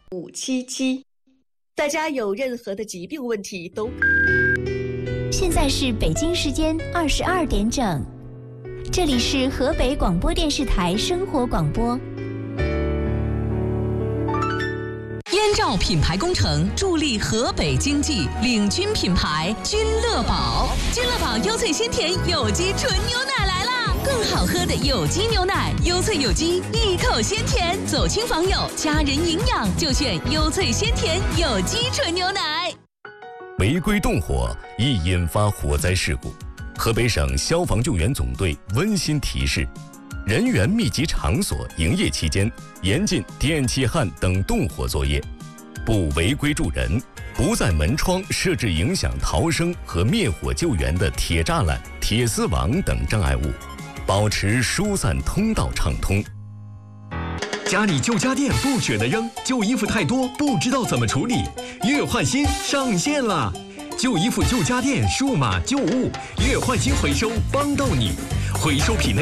577，大家有任何的疾病问题都。 现在是北京时间22点整，这里是河北广播电视台生活广播。 燕赵品牌工程助力河北经济，领军品牌君乐宝。君乐宝优萃鲜甜有机纯牛奶来啦！更好喝的有机牛奶，优萃有机，一口鲜甜。走亲访友，家人营养就选优萃鲜甜有机纯牛奶。 违规动火易引发火灾事故，河北省消防救援总队温馨提示：人员密集场所营业期间，严禁电气焊等动火作业，不违规助人，不在门窗设置影响逃生和灭火救援的铁栅栏、铁丝网等障碍物，保持疏散通道畅通。 家里旧家电不舍得扔，旧衣服太多不知道怎么处理，月换新上线了！旧衣服旧家电数码旧物月换新回收帮到你，回收品类